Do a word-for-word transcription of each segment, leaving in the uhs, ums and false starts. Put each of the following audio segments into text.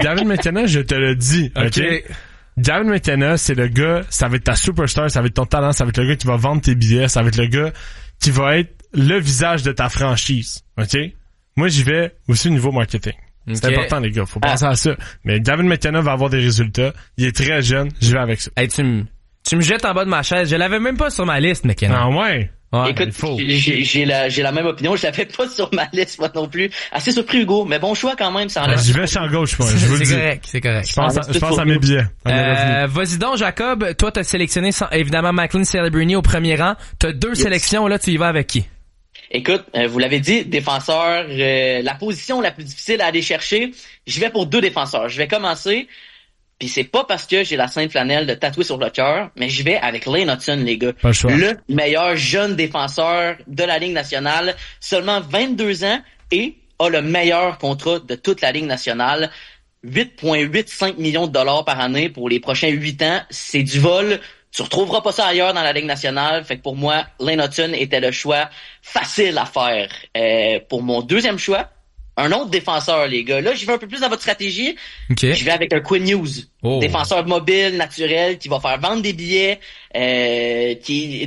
Gavin McKenna, je te le dis, OK? okay? Gavin McKenna, c'est le gars, ça va être ta superstar, ça va être ton talent, ça va être le gars qui va vendre tes billets, ça va être le gars qui va être le visage de ta franchise, OK? Moi, j'y vais aussi au niveau marketing. Okay. C'est important, les gars, faut ah. penser à ça. Mais Gavin McKenna va avoir des résultats, il est très jeune, j'y vais avec ça. Hey, tu me tu me jettes en bas de ma chaise, je l'avais même pas sur ma liste, McKenna. Ah ouais? Ouais, écoute, j'ai, j'ai la, j'ai la même opinion. Je l'avais pas sur ma liste, moi non plus. Assez surpris, Hugo, mais bon choix quand même. Ça ah, j'y vais champ gauche, moi. Je vous le dis. C'est correct, c'est correct. Je pense, à, je pense à mes billets. Euh, vas-y donc, Jacob. Toi, t'as sélectionné sans, évidemment Macklin Celebrini au premier rang. T'as deux yes. sélections, là, tu y vas avec qui? Écoute, euh, vous l'avez dit, défenseur, euh, la position la plus difficile à aller chercher. Je vais pour deux défenseurs. Je vais commencer. Puis c'est pas parce que j'ai la sainte flanelle de tatouer sur le cœur, mais je vais avec Lane Hutson, les gars. Pas le choix. Le meilleur jeune défenseur de la Ligue nationale, seulement vingt-deux ans et a le meilleur contrat de toute la Ligue nationale. huit virgule quatre-vingt-cinq millions de dollars par année pour les prochains huit ans. C'est du vol. Tu retrouveras pas ça ailleurs dans la Ligue nationale. Fait que pour moi, Lane Hutson était le choix facile à faire. Euh, pour mon deuxième choix, un autre défenseur, les gars. Là, j'y vais un peu plus dans votre stratégie. Okay. Je vais avec un Quinn Hughes. Oh. Défenseur mobile, naturel, qui va faire vendre des billets. Euh, qui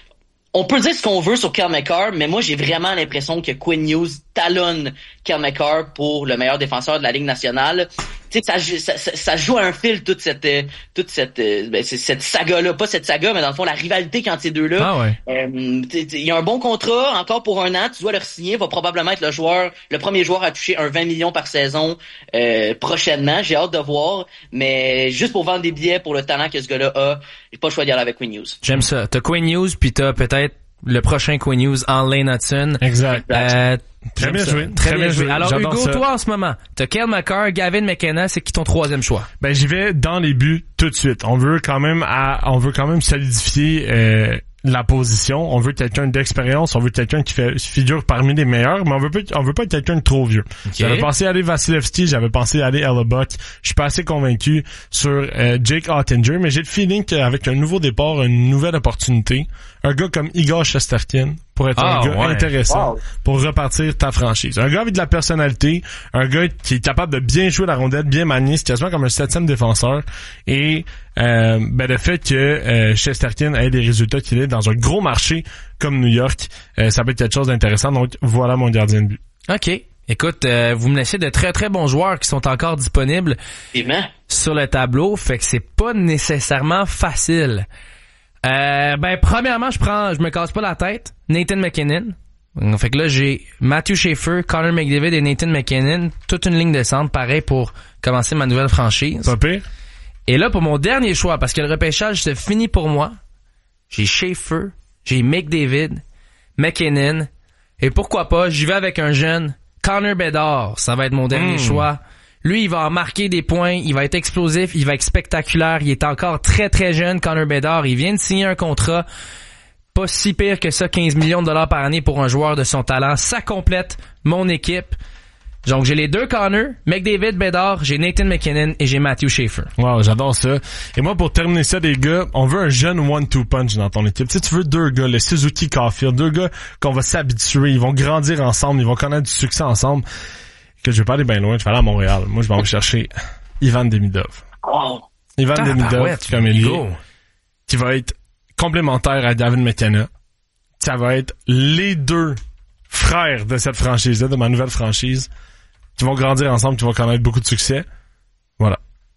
On peut dire ce qu'on veut sur Cale Makar, mais moi, j'ai vraiment l'impression que Quinn Hughes talonne Cale Makar pour le meilleur défenseur de la Ligue nationale. Tu sais, ça, ça, ça joue à un fil toute cette, toute cette, ben, cette saga-là, pas cette saga, mais dans le fond la rivalité quand ces deux-là. Ah ouais. Euh, il y a un bon contrat encore pour un an, tu dois le signer, va probablement être le joueur, le premier joueur à toucher un vingt millions par saison euh, prochainement. J'ai hâte de voir, mais juste pour vendre des billets pour le talent que ce gars-là a, j'ai pas le choix d'y aller avec Quinn Hughes. J'aime ça. T'as Quinn Hughes, puis t'as peut-être le prochain Quinn Hughes en Lane Hutson. Exact. Euh, Très bien joué. Très, très bien joué. Alors, J'adore Hugo, ça. Toi, en ce moment, t'as Cale Makar, Gavin McKenna, c'est qui ton troisième choix? Ben, j'y vais dans les buts tout de suite. On veut quand même, à, on veut quand même solidifier, euh, la position. On veut quelqu'un d'expérience. On veut quelqu'un qui fait figure parmi les meilleurs, mais on veut pas, on veut pas quelqu'un de trop vieux. Okay. J'avais pensé aller Vasilevski, j'avais pensé aller Hellebuck. Je suis pas assez convaincu sur euh, Jake Oettinger, mais j'ai le feeling qu'avec un nouveau départ, une nouvelle opportunité, un gars comme Igor Shesterkin pour être ah, un gars ouais. intéressant wow. pour repartir ta franchise. Un gars avec de la personnalité, un gars qui est capable de bien jouer la rondelle, bien manier, c'est quasiment comme un septième défenseur. Et euh, ben le fait que euh, Shesterkin ait des résultats qu'il est dans un gros marché comme New York, euh, ça peut être quelque chose d'intéressant. Donc voilà mon gardien de but. OK. Écoute, euh, vous me laissez de très très bons joueurs qui sont encore disponibles Amen. sur le tableau, fait que c'est pas nécessairement facile. Euh, ben, premièrement, je prends, je me casse pas la tête. Nathan McKinnon. Fait que là, j'ai Matthew Schaefer, Connor McDavid et Nathan McKinnon. Toute une ligne de centre, pareil, pour commencer ma nouvelle franchise. Pas pire. Et là, pour mon dernier choix, parce que le repêchage se finit pour moi, j'ai Schaefer, j'ai McDavid, McKinnon, et pourquoi pas, j'y vais avec un jeune, Connor Bedard. Ça va être mon dernier mmh. choix. Lui, il va en marquer des points, il va être explosif, il va être spectaculaire. Il est encore très, très jeune, Connor Bedard. Il vient de signer un contrat pas si pire que ça, quinze millions de dollars par année pour un joueur de son talent. Ça complète mon équipe. Donc, j'ai les deux Connor, McDavid, Bedard, j'ai Nathan McKinnon et j'ai Matthew Schaefer. Wow, j'adore ça. Et moi, pour terminer ça, les gars, on veut un jeune one-two punch dans ton équipe. Tu sais, tu veux deux gars, le Suzuki Caulfield, deux gars qu'on va s'habituer, ils vont grandir ensemble, ils vont connaître du succès ensemble. Que je vais pas aller bien loin, je vais aller à Montréal. Moi, je vais aller chercher Ivan Demidov. Oh. Ivan ah, Demidov, bah ouais, comme ailier, qui va être complémentaire à Gavin McKenna. Ça va être les deux frères de cette franchise-là, de ma nouvelle franchise, qui vont grandir ensemble, qui vont connaître beaucoup de succès. Voilà.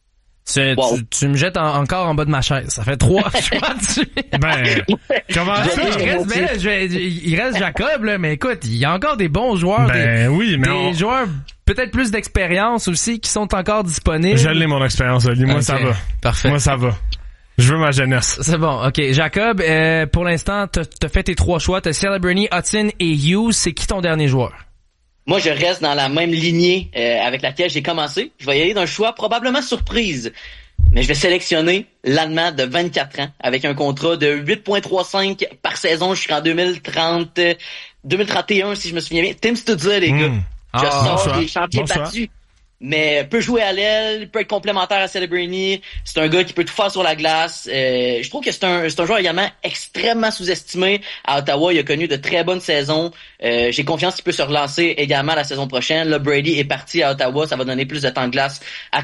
Tu, wow. tu, tu me jettes en, encore en bas de ma chaise. Ça fait trois choix dessus. Ben, comment ça? Il reste, ben, je vais, il reste Jacob, là, mais écoute, il y a encore des bons joueurs. Ben des, oui, mais des on... joueurs peut-être plus d'expérience aussi qui sont encore disponibles. Je l'ai mon expérience, Ali. Moi, okay. ça va. Parfait. Moi, ça va. Je veux ma jeunesse. C'est bon, ok. Jacob, euh, pour l'instant, t'as, t'as fait tes trois choix. T'as Celebrini, Hutson et Hughes. C'est qui ton dernier joueur? Moi, je reste dans la même lignée euh, avec laquelle j'ai commencé. Je vais y aller d'un choix probablement surprise. Mais je vais sélectionner l'Allemand de vingt-quatre ans avec un contrat de huit virgule trente-cinq par saison jusqu'en deux mille trente, deux mille trente et un si je me souviens bien. Tim Stützle, les gars. Mmh. Je ah, sors bon des champions bon battus. Mais peut jouer à l'aile, peut être complémentaire à Celebrini. C'est un gars qui peut tout faire sur la glace. Euh, je trouve que c'est un, c'est un joueur également extrêmement sous-estimé. À Ottawa, il a connu de très bonnes saisons. Euh, j'ai confiance qu'il peut se relancer également la saison prochaine. Là, Brady est parti à Ottawa. Ça va donner plus de temps de glace à